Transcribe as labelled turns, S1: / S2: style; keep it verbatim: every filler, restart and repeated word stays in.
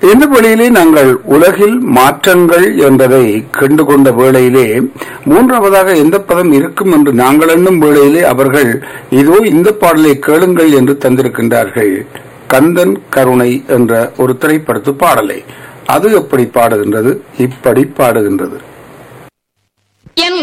S1: இந்த வழியிலே நாங்கள் உலகில் மாற்றங்கள் என்பதை கண்டு கொண்ட வேளையிலே மூன்றாவதாக எந்த பதம் இருக்கும் என்று நாங்கள் எண்ணும் வேளையிலே அவர்கள் இதோ இந்த பாடலை கேளுங்கள் என்று தந்திருக்கின்றார்கள். கந்தன் கருணை என்ற ஒரு திரைப்படத்து பாடலை. அது எப்படி பாடுகின்றது? இப்படி பாடுகின்றது.